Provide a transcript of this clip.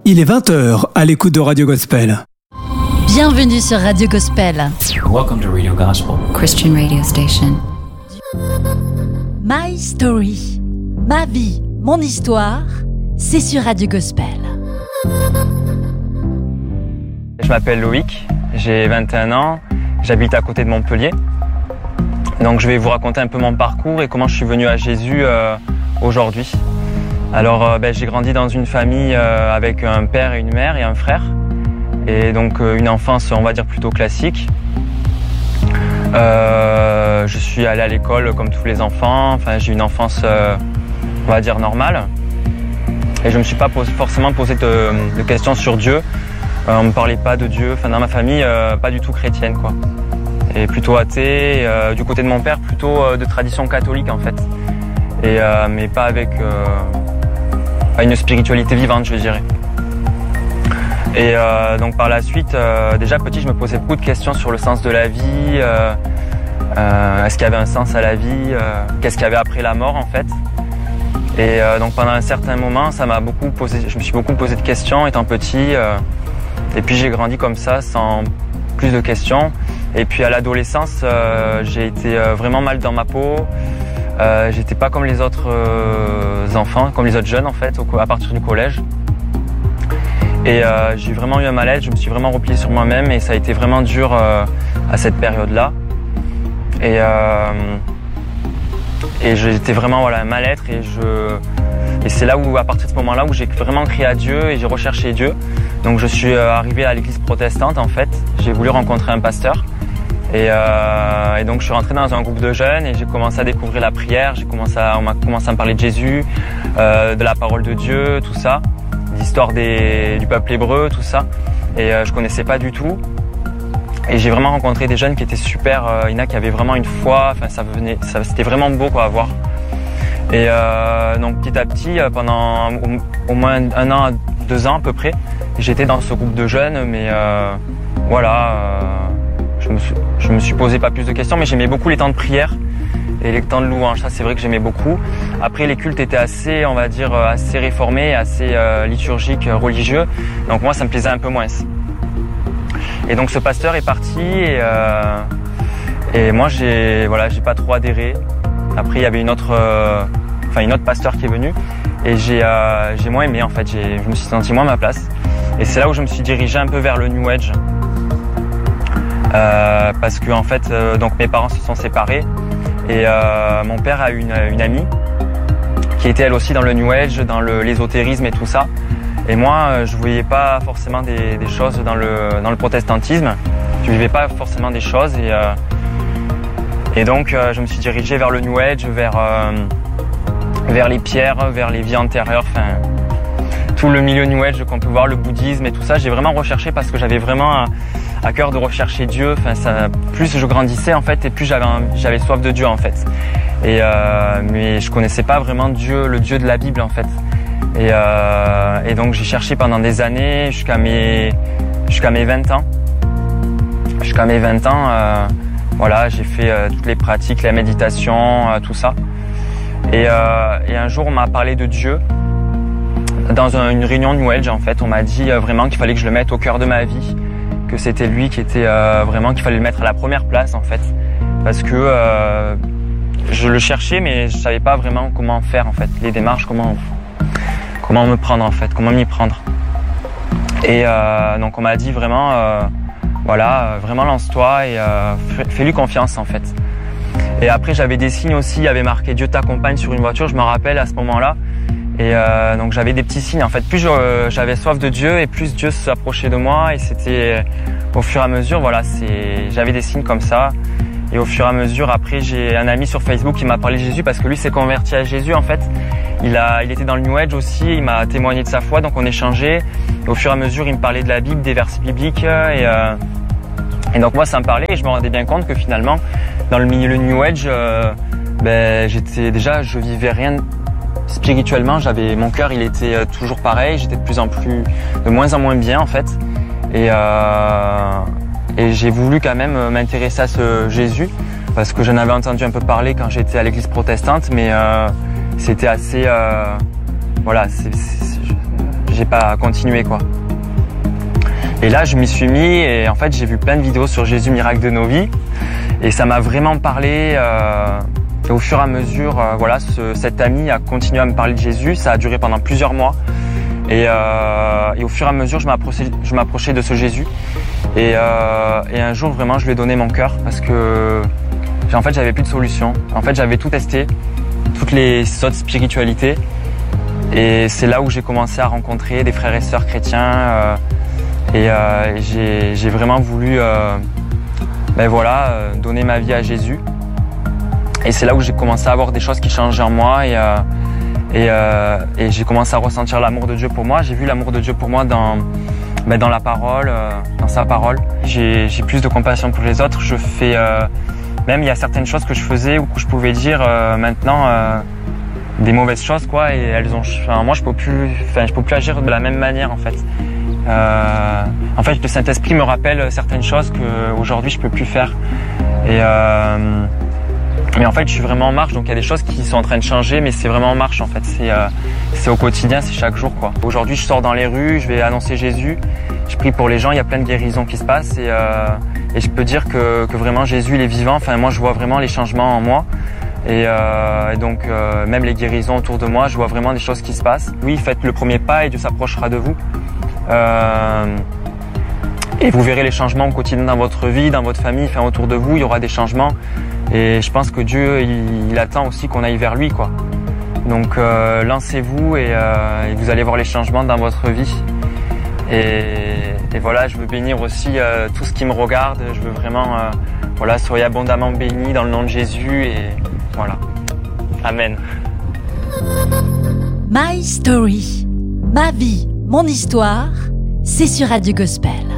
Il est 20h à l'écoute de Radio Gospel. Bienvenue sur Radio Gospel. Welcome to Radio Gospel, Christian radio station. My Story, ma vie, mon histoire, c'est sur Radio Gospel. Je m'appelle Loïc, j'ai 21 ans, j'habite à côté de Montpellier. Donc je vais vous raconter un peu mon parcours et comment je suis venu à Jésus aujourd'hui. Alors j'ai grandi dans une famille avec un père et une mère et un frère. Et donc une enfance, on va dire, plutôt classique. Je suis allé à l'école comme tous les enfants, enfin j'ai eu une enfance, on va dire, normale. Et je ne me suis pas forcément posé de questions sur Dieu. On ne me parlait pas de Dieu, enfin dans ma famille, pas du tout chrétienne, quoi. Et plutôt athée, du côté de mon père, plutôt de tradition catholique en fait. Et, mais pas avec une spiritualité vivante, je dirais. Et donc par la suite, déjà petit, je me posais beaucoup de questions sur le sens de la vie. Est-ce qu'il y avait un sens à la vie, qu'est-ce qu'il y avait après la mort en fait. Et donc pendant un certain moment, je me suis beaucoup posé de questions étant petit. Et puis j'ai grandi comme ça, sans plus de questions. Et puis à l'adolescence, j'ai été vraiment mal dans ma peau. J'étais pas comme les autres enfants, comme les autres jeunes en fait, à partir du collège. Et j'ai vraiment eu un mal-être, je me suis vraiment replié sur moi-même et ça a été vraiment dur à cette période-là. Et j'étais vraiment un mal-être et c'est là où, à partir de ce moment-là, où j'ai vraiment crié à Dieu et j'ai recherché Dieu. Donc je suis arrivé à l'église protestante en fait, j'ai voulu rencontrer un pasteur. Et donc je suis rentré dans un groupe de jeunes et j'ai commencé à découvrir la prière, on m'a commencé à me parler de Jésus, de la parole de Dieu, tout ça, l'histoire du peuple hébreu, tout ça. Et je connaissais pas du tout. Et j'ai vraiment rencontré des jeunes qui étaient super, il y en a qui avaient vraiment une foi, enfin c'était vraiment beau quoi à voir. Et donc petit à petit, pendant au moins 1 an, 2 ans à peu près, j'étais dans ce groupe de jeunes, mais je me suis posé pas plus de questions, mais j'aimais beaucoup les temps de prière et les temps de louange. Ça, c'est vrai que j'aimais beaucoup. Après, les cultes étaient assez, on va dire, assez réformés, assez liturgiques, religieux. Donc moi, ça me plaisait un peu moins. Et donc ce pasteur est parti et moi, j'ai pas trop adhéré. Après, il y avait une autre pasteur qui est venue et j'ai moins aimé en fait. Je me suis senti moins à ma place. Et c'est là où je me suis dirigé un peu vers le New Age. Parce que en fait, donc mes parents se sont séparés et mon père a une amie qui était elle aussi dans le New Age, dans l'ésotérisme et tout ça. Et moi, je voyais pas forcément des choses dans le protestantisme. Je vivais pas forcément des choses et donc je me suis dirigé vers le New Age, vers les pierres, vers les vies antérieures, enfin tout le milieu New Age qu'on peut voir, le bouddhisme et tout ça. J'ai vraiment recherché parce que j'avais vraiment à cœur de rechercher Dieu. Enfin, plus je grandissais en fait, et plus j'avais soif de Dieu en fait. Mais je connaissais pas vraiment Dieu, le Dieu de la Bible en fait. Et donc j'ai cherché pendant des années jusqu'à mes 20 ans. Jusqu'à mes 20 ans, j'ai fait toutes les pratiques, la méditation, tout ça. Et un jour on m'a parlé de Dieu. Dans une réunion New Age en fait, on m'a dit vraiment qu'il fallait que je le mette au cœur de ma vie, que c'était lui qui était vraiment, qu'il fallait le mettre à la première place en fait, parce que je le cherchais mais je savais pas vraiment comment faire en fait, les démarches, comment me prendre en fait, comment m'y prendre. Et donc on m'a dit vraiment, vraiment lance-toi et fais-lui confiance en fait. Et après j'avais des signes aussi, il y avait marqué Dieu t'accompagne sur une voiture, je me rappelle à ce moment-là. Et donc j'avais des petits signes en fait, plus j'avais soif de Dieu et plus Dieu s'approchait de moi et c'était au fur et à mesure, j'avais des signes comme ça. Et au fur et à mesure, après j'ai un ami sur Facebook qui m'a parlé de Jésus parce que lui s'est converti à Jésus en fait. Il était dans le New Age aussi, il m'a témoigné de sa foi, donc on échangeait. Et au fur et à mesure, il me parlait de la Bible, des versets bibliques et donc moi ça me parlait et je me rendais bien compte que finalement dans le milieu New Age, je vivais rien. Spirituellement, mon cœur, il était toujours pareil. J'étais de moins en moins bien en fait. Et j'ai voulu quand même m'intéresser à ce Jésus parce que j'en avais entendu un peu parler quand j'étais à l'église protestante, mais c'était assez, j'ai pas continué quoi. Et là, je m'y suis mis et en fait, j'ai vu plein de vidéos sur Jésus, miracle de nos vies. Et ça m'a vraiment parlé. Et au fur et à mesure, cet ami a continué à me parler de Jésus. Ça a duré pendant plusieurs mois. Et au fur et à mesure, je m'approchais de ce Jésus. Et un jour, vraiment, je lui ai donné mon cœur parce que en fait, j'avais plus de solution. En fait, j'avais tout testé, toutes les autres spiritualités. Et c'est là où j'ai commencé à rencontrer des frères et sœurs chrétiens. J'ai vraiment voulu donner ma vie à Jésus. Et c'est là où j'ai commencé à avoir des choses qui changeaient en moi et j'ai commencé à ressentir l'amour de Dieu pour moi. J'ai vu l'amour de Dieu pour moi dans la parole, dans sa parole. J'ai plus de compassion pour les autres. Je fais même il y a certaines choses que je faisais ou que je pouvais dire maintenant des mauvaises choses quoi et moi je peux plus agir de la même manière en fait. En fait, le Saint-Esprit me rappelle certaines choses qu'aujourd'hui je peux plus faire. Mais en fait, je suis vraiment en marche, donc il y a des choses qui sont en train de changer, mais c'est vraiment en marche en fait. C'est au quotidien, c'est chaque jour quoi. Aujourd'hui, je sors dans les rues, je vais annoncer Jésus, je prie pour les gens, il y a plein de guérisons qui se passent et je peux dire que vraiment Jésus il est vivant. Enfin, moi je vois vraiment les changements en moi. Et donc même les guérisons autour de moi, je vois vraiment des choses qui se passent. Oui, faites le premier pas et Dieu s'approchera de vous. Et vous verrez les changements au quotidien dans votre vie, dans votre famille, enfin autour de vous, il y aura des changements. Et je pense que Dieu, il attend aussi qu'on aille vers lui, quoi. Donc lancez-vous et vous allez voir les changements dans votre vie. Et voilà, je veux bénir aussi tout ce qui me regarde. Je veux vraiment, soyez abondamment bénis dans le nom de Jésus et voilà. Amen. My Story. Ma vie, mon histoire, c'est sur Radio Gospel.